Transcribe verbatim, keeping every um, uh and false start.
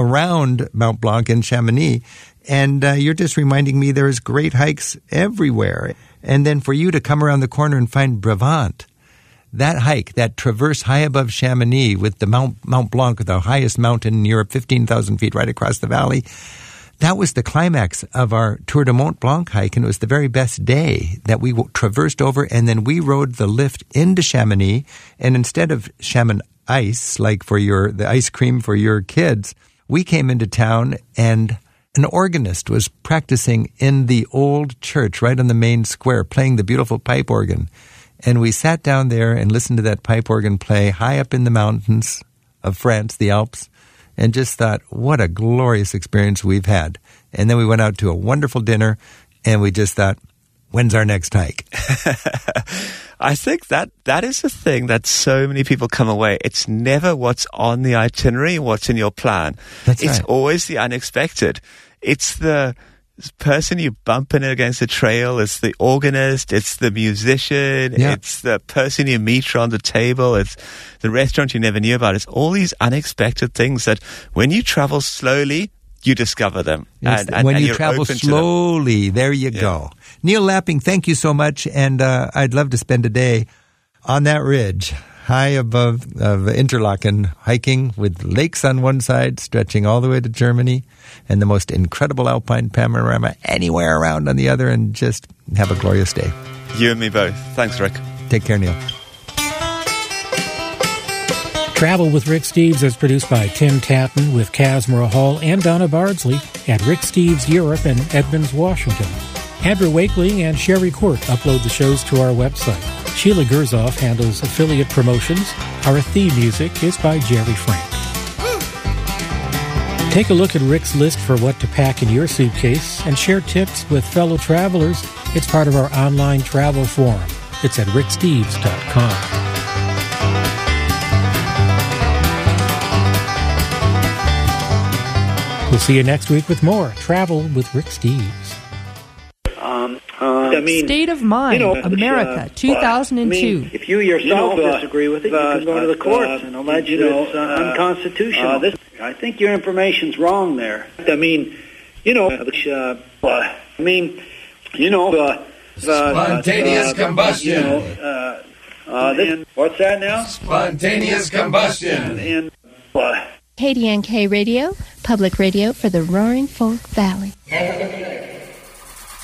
around Mount Blanc and Chamonix. And uh, you're just reminding me there's great hikes everywhere. And then for you to come around the corner and find Brevant, that hike, that traverse high above Chamonix with the Mount, Mount Blanc, the highest mountain in Europe, fifteen thousand feet right across the valley, that was the climax of our Tour de Mont Blanc hike, and it was the very best day that we traversed over, and then we rode the lift into Chamonix, and instead of Chamonix ice, like for your the ice cream for your kids, we came into town, and an organist was practicing in the old church right on the main square, playing the beautiful pipe organ. And we sat down there and listened to that pipe organ play high up in the mountains of France, the Alps, and just thought, what a glorious experience we've had. And then we went out to a wonderful dinner, and we just thought, when's our next hike? I think that that is the thing that so many people come away. It's never what's on the itinerary, what's in your plan. That's it's right. always the unexpected. It's the person you bump in against the trail. It's the organist. It's the musician. Yeah. It's the person you meet around the table. It's the restaurant you never knew about. It's all these unexpected things that when you travel slowly, you discover them. Yes, and, and, when and you you're travel open to them. slowly, there you Yeah. go. Neil Lapping, thank you so much, and uh, I'd love to spend a day on that ridge, high above of Interlaken, hiking with lakes on one side, stretching all the way to Germany, and the most incredible alpine panorama anywhere around on the other, and just have a glorious day. You and me both. Thanks, Rick. Take care, Neil. Travel with Rick Steves is produced by Tim Tatton with Casmara Hall and Donna Bardsley at Rick Steves Europe in Edmonds, Washington. Andrew Wakely and Sherry Court upload the shows to our website. Sheila Gerzoff handles affiliate promotions. Our theme music is by Jerry Frank. Take a look at Rick's list for what to pack in your suitcase and share tips with fellow travelers. It's part of our online travel forum. It's at rick steves dot com. We'll see you next week with more Travel with Rick Steves. Um, uh, I mean, State of Mind, you know, America, uh, two thousand two. I mean, if you yourself you know, uh, disagree with it, uh, you can go to the courts uh, and allege you know, it's uh, uh, unconstitutional. Uh, this, I think your information's wrong there. I mean, you know, uh, I mean, you know, uh, spontaneous uh, combustion. You know, uh, uh, this, what's that now? Spontaneous combustion. And, uh, K D N K Radio, public radio for the Roaring Fork Valley.